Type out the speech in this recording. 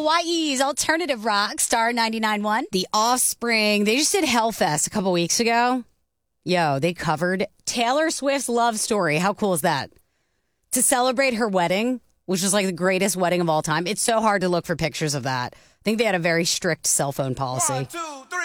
Hawaii's alternative rock, Star 99.1. The Offspring, they just did Hellfest a couple weeks ago. Yo, they covered Taylor Swift's Love Story. How cool is that? To celebrate her wedding, which was like the greatest wedding of all time. It's so hard to look for pictures of that. I think they had a very strict cell phone policy. 1, 2, 3.